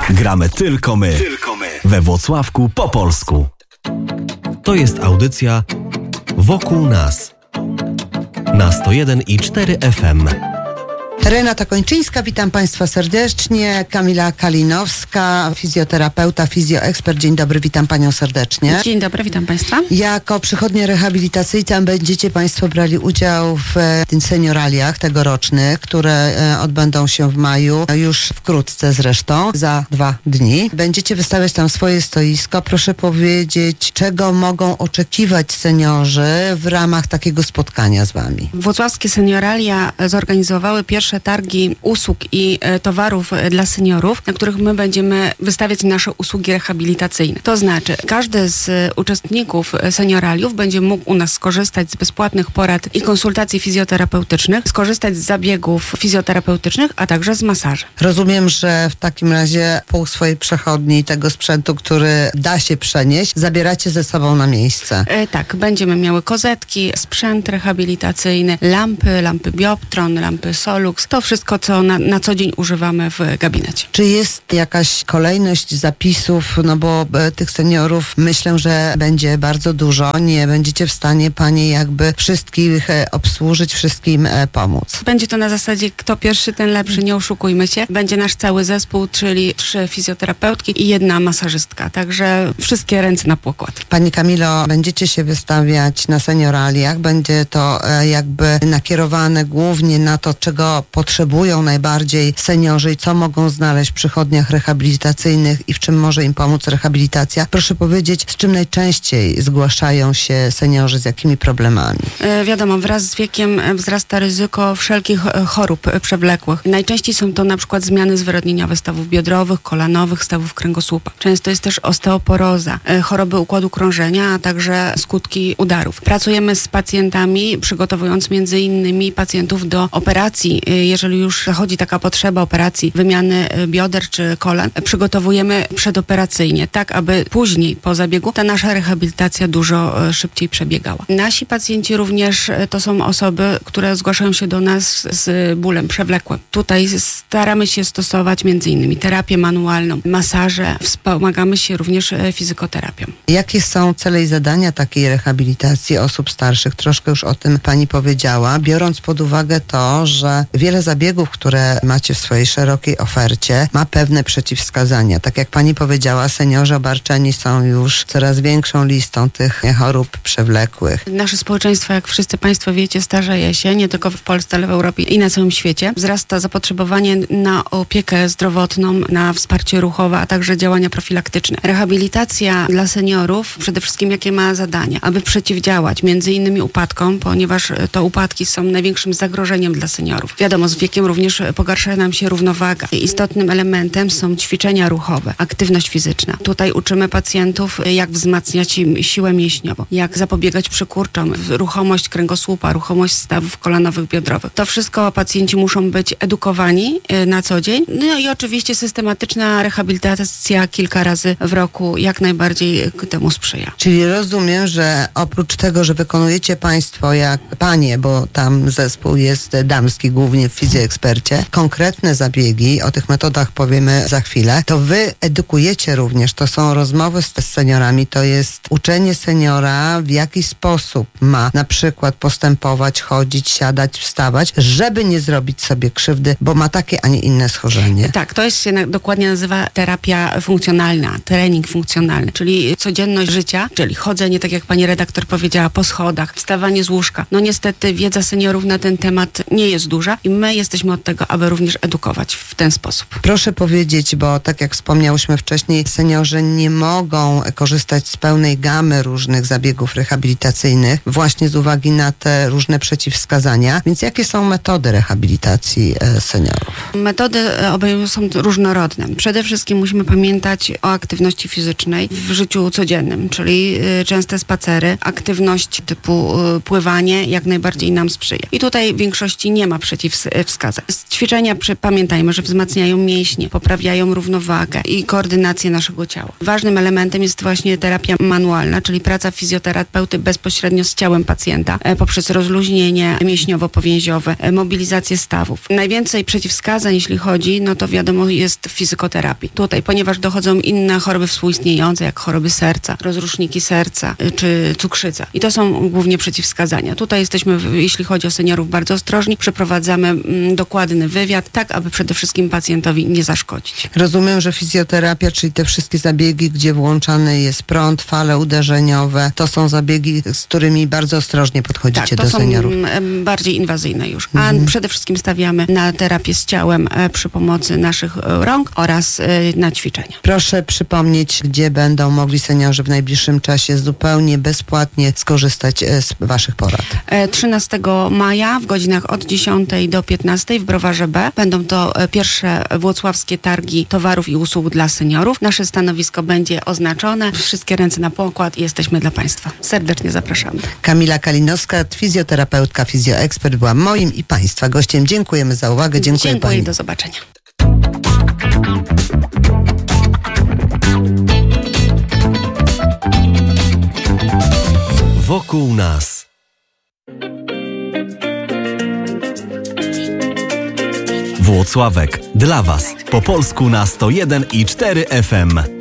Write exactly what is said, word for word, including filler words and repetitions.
Gramy tylko my. Tylko my. We Włocławku po polsku. To jest audycja Wokół nas na sto jeden i cztery F M. Renata Kończyńska, witam Państwa serdecznie. Kamila Kalinowska, fizjoterapeuta, fizjoekspert. Dzień dobry, witam Panią serdecznie. Dzień dobry, witam Państwa. Jako przychodnia rehabilitacyjna będziecie Państwo brali udział w tych senioraliach tegorocznych, które odbędą się w maju, już wkrótce zresztą, za dwa dni. Będziecie wystawiać tam swoje stoisko. Proszę powiedzieć, czego mogą oczekiwać seniorzy w ramach takiego spotkania z Wami? Włocławskie senioralia zorganizowały pierwsze targi usług i e, towarów e, dla seniorów, na których my będziemy wystawiać nasze usługi rehabilitacyjne. To znaczy, każdy z e, uczestników e, senioraliów będzie mógł u nas skorzystać z bezpłatnych porad i konsultacji fizjoterapeutycznych, skorzystać z zabiegów fizjoterapeutycznych, a także z masaży. Rozumiem, że w takim razie pół swojej przechodni tego sprzętu, który da się przenieść, zabieracie ze sobą na miejsce. E, tak, będziemy miały kozetki, sprzęt rehabilitacyjny, lampy, lampy Bioptron, lampy Solux. To wszystko, co na, na co dzień używamy w gabinecie. Czy jest jakaś kolejność zapisów, no bo e, tych seniorów myślę, że będzie bardzo dużo. Nie będziecie w stanie Panie jakby wszystkich e, obsłużyć, wszystkim e, pomóc. Będzie to na zasadzie kto pierwszy, ten lepszy, nie oszukujmy się. Będzie nasz cały zespół, czyli trzy fizjoterapeutki i jedna masażystka. Także wszystkie ręce na pokład. Pani Kamilo, będziecie się wystawiać na senioraliach. Będzie to e, jakby nakierowane głównie na to, czego potrzebują najbardziej seniorzy i co mogą znaleźć w przychodniach rehabilitacyjnych i w czym może im pomóc rehabilitacja. Proszę powiedzieć, z czym najczęściej zgłaszają się seniorzy, z jakimi problemami? E, wiadomo, wraz z wiekiem wzrasta ryzyko wszelkich chorób przewlekłych. Najczęściej są to na przykład zmiany zwyrodnieniowe stawów biodrowych, kolanowych, stawów kręgosłupa. Często jest też osteoporoza, e, choroby układu krążenia, a także skutki udarów. Pracujemy z pacjentami, przygotowując między innymi pacjentów do operacji. Jeżeli już zachodzi taka potrzeba operacji wymiany bioder czy kolan, przygotowujemy przedoperacyjnie, tak aby później po zabiegu ta nasza rehabilitacja dużo szybciej przebiegała. Nasi pacjenci również to są osoby, które zgłaszają się do nas z bólem przewlekłym. Tutaj staramy się stosować między innymi terapię manualną, masaże, wspomagamy się również fizykoterapią. Jakie są cele i zadania takiej rehabilitacji osób starszych? Troszkę już o tym Pani powiedziała, biorąc pod uwagę to, że wiele zabiegów, które macie w swojej szerokiej ofercie, ma pewne przeciwwskazania. Tak jak Pani powiedziała, seniorzy obarczeni są już coraz większą listą tych chorób przewlekłych. Nasze społeczeństwo, jak wszyscy Państwo wiecie, starzeje się, nie tylko w Polsce, ale w Europie i na całym świecie. Wzrasta zapotrzebowanie na opiekę zdrowotną, na wsparcie ruchowe, a także działania profilaktyczne. Rehabilitacja dla seniorów, przede wszystkim jakie ma zadania? Aby przeciwdziałać między innymi upadkom, ponieważ to upadki są największym zagrożeniem dla seniorów. Wiadomo, z wiekiem również pogarsza nam się równowaga. Istotnym elementem są ćwiczenia ruchowe, aktywność fizyczna. Tutaj uczymy pacjentów, jak wzmacniać im siłę mięśniową, jak zapobiegać przykurczom, ruchomość kręgosłupa, ruchomość stawów kolanowych, biodrowych. To wszystko pacjenci muszą być edukowani na co dzień. No i oczywiście systematyczna rehabilitacja kilka razy w roku jak najbardziej temu sprzyja. Czyli rozumiem, że oprócz tego, że wykonujecie Państwo jak Panie, bo tam zespół jest damski, głównie w fizjoekspercie, konkretne zabiegi, o tych metodach powiemy za chwilę, to wy edukujecie również, to są rozmowy z, z seniorami, to jest uczenie seniora, w jaki sposób ma na przykład postępować, chodzić, siadać, wstawać, żeby nie zrobić sobie krzywdy, bo ma takie, a nie inne schorzenie. Tak, to jest się na, dokładnie nazywa terapia funkcjonalna, trening funkcjonalny, czyli codzienność życia, czyli chodzenie, tak jak pani redaktor powiedziała, po schodach, wstawanie z łóżka. No niestety wiedza seniorów na ten temat nie jest duża i my jesteśmy od tego, aby również edukować w ten sposób. Proszę powiedzieć, bo tak jak wspomniałyśmy wcześniej, seniorzy nie mogą korzystać z pełnej gamy różnych zabiegów rehabilitacyjnych właśnie z uwagi na te różne przeciwwskazania, więc jakie są metody rehabilitacji seniorów? Metody obejmują są różnorodne. Przede wszystkim musimy pamiętać o aktywności fizycznej w życiu codziennym, czyli częste spacery, aktywność typu pływanie jak najbardziej nam sprzyja. I tutaj w większości nie ma przeciwwskazań. przeciwwskazań. Ćwiczenia, przy, pamiętajmy, że wzmacniają mięśnie, poprawiają równowagę i koordynację naszego ciała. Ważnym elementem jest właśnie terapia manualna, czyli praca fizjoterapeuty bezpośrednio z ciałem pacjenta e, poprzez rozluźnienie mięśniowo-powięziowe, e, mobilizację stawów. Najwięcej przeciwwskazań, jeśli chodzi, no to wiadomo, jest w fizykoterapii. Tutaj, ponieważ dochodzą inne choroby współistniejące, jak choroby serca, rozruszniki serca e, czy cukrzyca. I to są głównie przeciwwskazania. Tutaj jesteśmy, jeśli chodzi o seniorów, bardzo ostrożni. Przeprowadzamy mm, dokładny wywiad, tak aby przede wszystkim pacjentowi nie zaszkodzić. Rozumiem, że fizjoterapia, czyli te wszystkie zabiegi, gdzie włączany jest prąd, fale uderzeniowe, to są zabiegi, z którymi bardzo ostrożnie podchodzicie tak, do seniorów. To są bardziej inwazyjne już. A Mhm. przede wszystkim stawiamy na terapię z ciałem e, przy pomocy naszych e, rąk oraz e, na ćwiczenia. Proszę przypomnieć, gdzie będą mogli seniorzy w najbliższym czasie zupełnie bezpłatnie skorzystać e, z waszych porad. E, trzynastego maja w godzinach od dziesiątej do piętnastej w Browarze B będą to e, pierwsze włocławskie targi towarów i usług dla seniorów. Nasze stanowisko będzie oznaczone. Wszystkie ręce na pokład i jesteśmy dla Państwa. Serdecznie zapraszamy. Kamila Kalinowska, fizjoterapeutka, fizjoekspert, była moim i Państwa gościem. Dziękujemy za uwagę. Dziękuję, Dziękuję Pani. i do zobaczenia. Wokół nas. Włocławek dla Was. Po polsku na sto jeden i cztery F M.